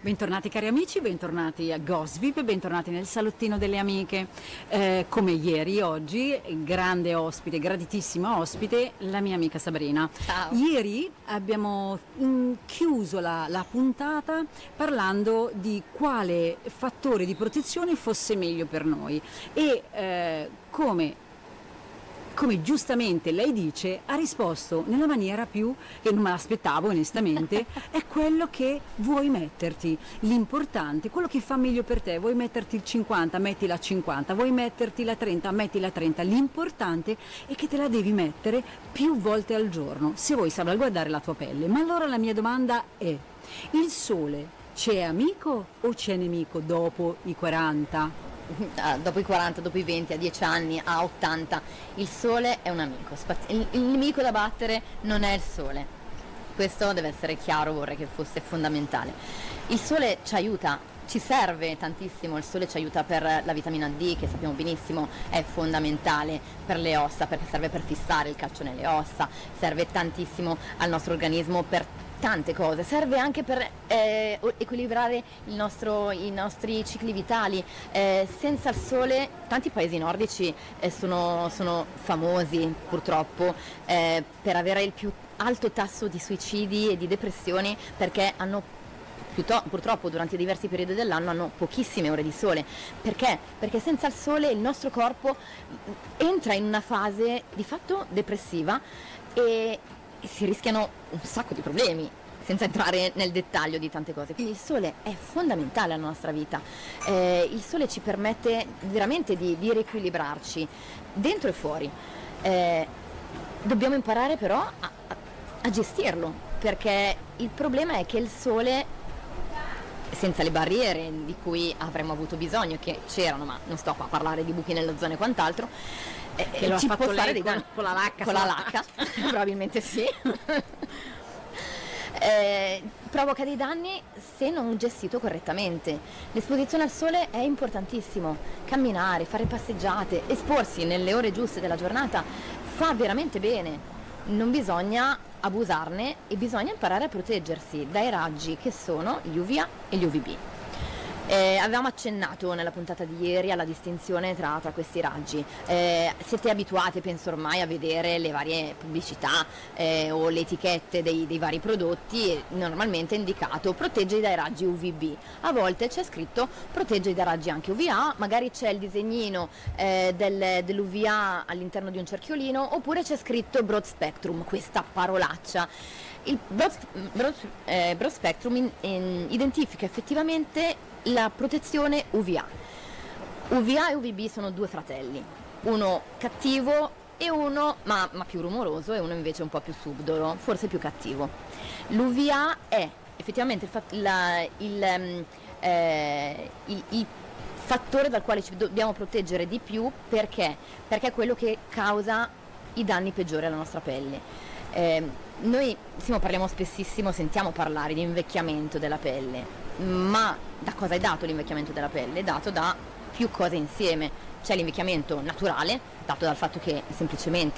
Bentornati cari amici, bentornati a Gossip, bentornati nel salottino delle amiche. Come ieri, oggi, grande ospite, graditissima ospite, la mia amica Sabrina. Ciao. Ieri abbiamo chiuso la puntata parlando di quale fattore di protezione fosse meglio per noi e come giustamente lei dice, ha risposto nella maniera più, che non me l'aspettavo onestamente, è quello che vuoi metterti, l'importante, quello che fa meglio per te, vuoi metterti il 50, mettila 50, vuoi metterti la 30, mettila 30, l'importante è che te la devi mettere più volte al giorno, se vuoi salvaguardare la tua pelle. Ma allora la mia domanda è, il sole c'è amico o c'è nemico dopo i 40? Dopo i 40, dopo i 20, a 10 anni, a 80, il sole è un amico. Il nemico da battere non è il sole. Questo deve essere chiaro, vorrei che fosse fondamentale. Il sole ci aiuta, ci serve tantissimo, il sole ci aiuta per la vitamina D, che sappiamo benissimo è fondamentale per le ossa, perché serve per fissare il calcio nelle ossa, serve tantissimo al nostro organismo per tante cose, serve anche per equilibrare i nostri cicli vitali. Senza il sole tanti paesi nordici sono famosi purtroppo per avere il più alto tasso di suicidi e di depressioni, perché hanno purtroppo durante diversi periodi dell'anno hanno pochissime ore di sole. Perché? Perché senza il sole il nostro corpo entra in una fase di fatto depressiva e si rischiano un sacco di problemi, senza entrare nel dettaglio di tante cose. Quindi il sole è fondamentale alla nostra vita. Il sole ci permette veramente di riequilibrarci dentro e fuori. Dobbiamo imparare però a gestirlo, perché il problema è che il sole, senza le barriere di cui avremmo avuto bisogno, che c'erano, ma non sto qua a parlare di buchi nell'ozono e quant'altro, che lo ha ci fatto può fare lei dei con la lacca, con la lacca probabilmente sì. Provoca dei danni se non gestito correttamente. L'esposizione al sole è importantissimo, camminare, fare passeggiate, esporsi nelle ore giuste della giornata fa veramente bene, non bisogna abusarne e bisogna imparare a proteggersi dai raggi che sono gli UVA e gli UVB. Avevamo accennato nella puntata di ieri alla distinzione tra questi raggi. Siete abituati, penso ormai, a vedere le varie pubblicità o le etichette dei vari prodotti. Normalmente è indicato protegge dai raggi UVB, a volte c'è scritto protegge dai raggi anche UVA, magari c'è il disegnino dell'UVA all'interno di un cerchiolino, oppure c'è scritto broad spectrum, questa parolaccia. Il broad spectrum identifica effettivamente la protezione UVA. UVA e UVB sono due fratelli, uno cattivo e uno ma più rumoroso, e uno invece un po' più subdolo, forse più cattivo. L'UVA è effettivamente il fattore dal quale ci dobbiamo proteggere di più, perché è quello che causa i danni peggiori alla nostra pelle. Noi parliamo spessissimo, sentiamo parlare di invecchiamento della pelle, ma da cosa è dato l'invecchiamento della pelle? È dato da più cose insieme. C'è l'invecchiamento naturale, dato dal fatto che semplicemente